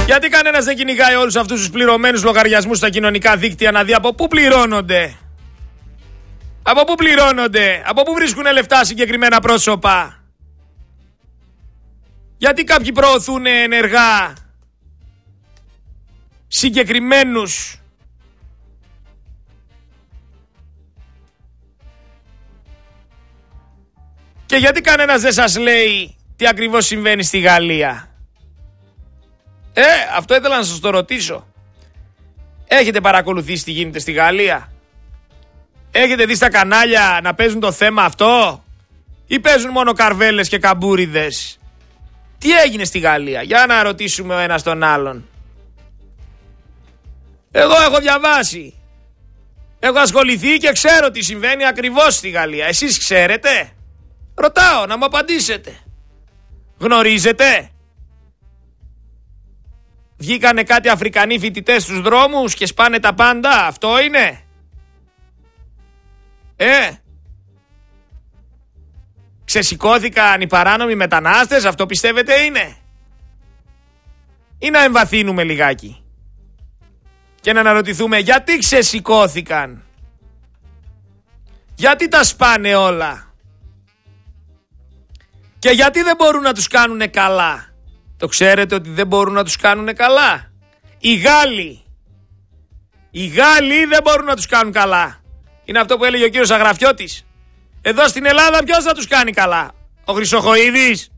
Γιατί κανένας δεν κυνηγάει όλους αυτούς τους πληρωμένους λογαριασμούς στα κοινωνικά δίκτυα να δει από πού πληρώνονται? Από πού πληρώνονται? Από πού βρίσκουν λεφτά συγκεκριμένα πρόσωπα? Γιατί κάποιοι προωθούν ενεργά συγκεκριμένους και γιατί κανένας δεν σας λέει τι ακριβώς συμβαίνει στη Γαλλία? Αυτό ήθελα να σας το ρωτήσω. Έχετε παρακολουθήσει τι γίνεται στη Γαλλία? Έχετε δει στα κανάλια να παίζουν το θέμα αυτό? Ή παίζουν μόνο καρβέλες και καμπούριδες? Τι έγινε στη Γαλλία? Για να ρωτήσουμε ο ένας τον άλλον. Εγώ έχω διαβάσει. Έχω ασχοληθεί και ξέρω τι συμβαίνει ακριβώς στη Γαλλία. Εσείς ξέρετε? Ρωτάω να μου απαντήσετε. Γνωρίζετε? Βγήκανε κάτι Αφρικανοί φοιτητές στους δρόμους και σπάνε τα πάντα? Αυτό είναι? Ξεσηκώθηκαν οι παράνομοι μετανάστες? Αυτό πιστεύετε είναι? Ή να εμβαθύνουμε λιγάκι και να αναρωτηθούμε γιατί ξεσηκώθηκαν? Γιατί τα σπάνε όλα? Και γιατί δεν μπορούν να τους κάνουνε καλά? Το ξέρετε ότι δεν μπορούν να τους κάνουνε καλά? Οι Γάλλοι δεν μπορούν να τους κάνουν καλά. Είναι αυτό που έλεγε ο κύριος Αγραφιώτης. Εδώ στην Ελλάδα ποιος θα τους κάνει καλά? Ο Χρυσοχοΐδης?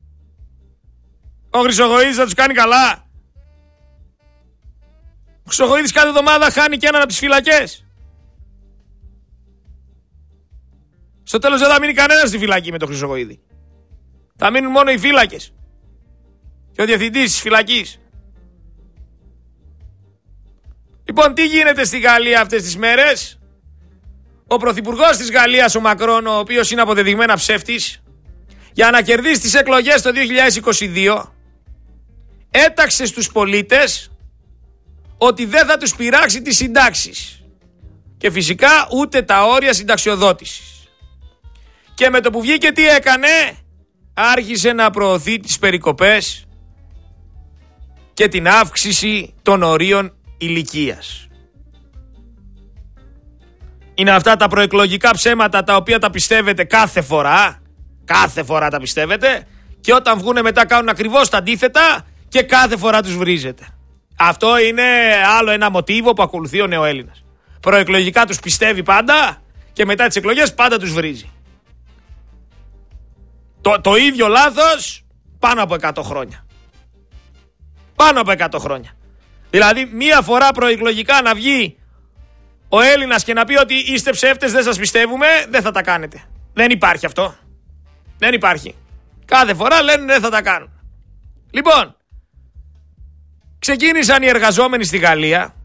Ο Χρυσοχοΐδης θα τους κάνει καλά? Ο Χρυσοχοΐδης κάθε εβδομάδα χάνει και έναν από τις φυλακές. Στο τέλος δεν θα μείνει κανένας στη φυλακή με τον Χρυσοχοΐδη. Θα μείνουν μόνο οι φύλακες και ο διευθυντής της φυλακής. Λοιπόν, τι γίνεται στη Γαλλία αυτές τις μέρες? Ο πρωθυπουργός της Γαλλίας, ο Μακρόν, ο οποίος είναι αποδεδειγμένα ψεύτης, για να κερδίσει τις εκλογές το 2022, έταξε στους πολίτες ότι δεν θα τους πειράξει τις συντάξεις και φυσικά ούτε τα όρια συνταξιοδότησης. Και με το που βγήκε τι έκανε? Άρχισε να προωθεί τις περικοπές και την αύξηση των ορίων ηλικίας. Είναι αυτά τα προεκλογικά ψέματα τα οποία τα πιστεύετε κάθε φορά. Κάθε φορά τα πιστεύετε. Και όταν βγούνε μετά κάνουν ακριβώς τα αντίθετα και κάθε φορά τους βρίζετε. Αυτό είναι άλλο ένα μοτίβο που ακολουθεί ο νεοέλληνας. Προεκλογικά τους πιστεύει πάντα και μετά τις εκλογές πάντα τους βρίζει. Το ίδιο λάθος πάνω από 100 χρόνια. Πάνω από 100 χρόνια. Δηλαδή μία φορά προεκλογικά να βγει ο Έλληνας και να πει ότι είστε ψεύτες, δεν σας πιστεύουμε, δεν θα τα κάνετε. Δεν υπάρχει αυτό. Δεν υπάρχει. Κάθε φορά λένε δεν θα τα κάνουν. Λοιπόν, ξεκίνησαν οι εργαζόμενοι στη Γαλλία